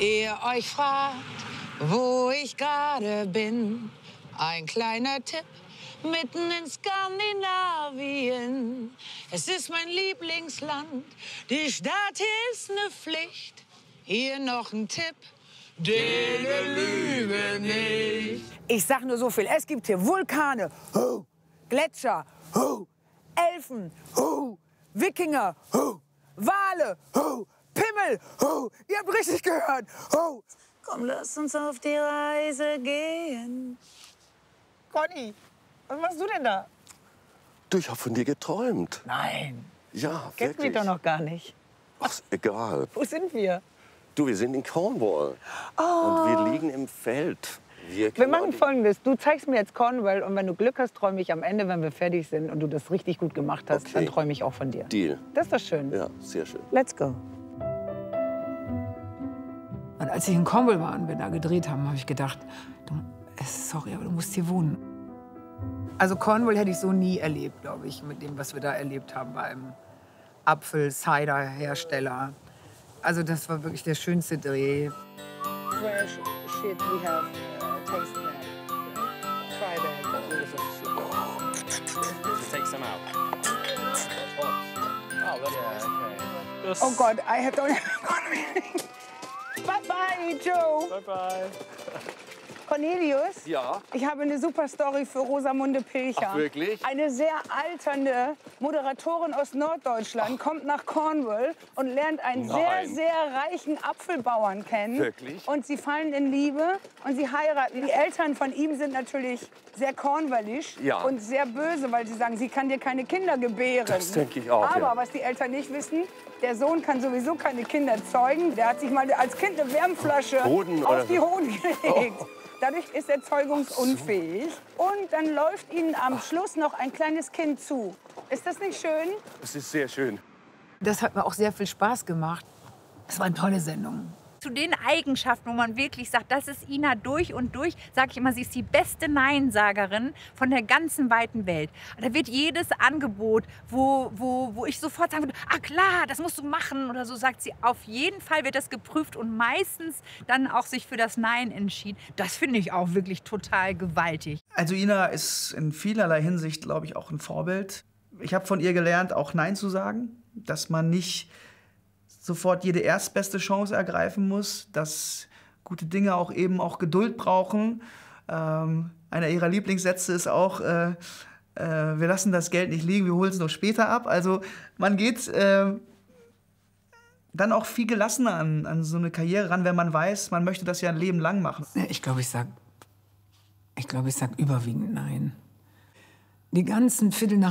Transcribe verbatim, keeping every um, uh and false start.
Ihr euch fragt, wo ich gerade bin, ein kleiner Tipp, mitten in Skandinavien. Es ist mein Lieblingsland, die Stadt ist eine Pflicht. Hier noch ein Tipp, Dinge lügen nicht. Ich sag nur so viel, es gibt hier Vulkane, huh, Gletscher, huh, Elfen, huh, Wikinger, huh, Wale, huh, Pimmel, huh. Ihr habt richtig gehört. Huh. Komm, lass uns auf die Reise gehen. Conny, was machst du denn da? Du, ich hab von dir geträumt. Nein, Ja, kennst mich wirklich. doch noch gar nicht. Ach, ist egal. Wo sind wir? Du, wir sind in Cornwall. Oh. Und wir liegen im Feld. Wir können machen auch die- Folgendes. Du zeigst mir jetzt Cornwall und wenn du Glück hast, träume ich am Ende, wenn wir fertig sind und du das richtig gut gemacht hast, Okay. dann träume ich auch von dir. Deal. Das ist doch schön. Ja, sehr schön. Let's go. Und als ich in Cornwall war und wir da gedreht haben, habe ich gedacht, du, äh, sorry, aber du musst hier wohnen. Also Cornwall hätte ich so nie erlebt, glaube ich, mit dem, was wir da erlebt haben beim Apfel-Cider-Hersteller. Also das war wirklich der schönste Dreh. Fresh shit we have uh, tasted that. Try that. Take some out. Oh, that's yeah, okay. Oh Gott, I have don't. Bye bye, Joe. Bye bye. Cornelius, Ja. ich habe eine super Story für Rosamunde Pilcher. Ach, wirklich? Eine sehr alternde Moderatorin aus Norddeutschland kommt nach Cornwall und lernt einen sehr, Nein. sehr reichen Apfelbauern kennen. Wirklich? Und sie fallen in Liebe und sie heiraten. Die Eltern von ihm sind natürlich sehr cornwallisch Ja. und sehr böse, weil sie sagen, sie kann dir keine Kinder gebären. Das denke ich auch, Aber ja. was die Eltern nicht wissen, der Sohn kann sowieso keine Kinder zeugen. Der hat sich mal als Kind eine Wärmflasche Hoden auf oder die so. Hoden gelegt. Dadurch ist er zeugungsunfähig. Und dann läuft ihnen am Schluss noch ein kleines Kind zu. Ist das nicht schön? Es ist sehr schön. Das hat mir auch sehr viel Spaß gemacht. Es war eine tolle Sendung. Zu den Eigenschaften, wo man wirklich sagt, das ist Ina durch und durch, sage ich immer, sie ist die beste Neinsagerin von der ganzen weiten Welt. Da wird jedes Angebot, wo, wo, wo ich sofort sagen würde, ah klar, das musst du machen oder so, sagt sie, auf jeden Fall wird das geprüft und meistens dann auch sich für das Nein entschieden. Das finde ich auch wirklich total gewaltig. Also Ina ist in vielerlei Hinsicht, glaube ich, auch ein Vorbild. Ich habe von ihr gelernt, auch Nein zu sagen, dass man nicht sofort jede erstbeste Chance ergreifen muss, dass gute Dinge auch eben auch Geduld brauchen. Ähm, einer ihrer Lieblingssätze ist auch, äh, äh, wir lassen das Geld nicht liegen, wir holen es noch später ab. Also man geht äh, dann auch viel gelassener an, an so eine Karriere ran, wenn man weiß, man möchte das ja ein Leben lang machen. Ich glaube, ich sag, ich glaube, ich sag überwiegend nein. Die ganzen Viertel nach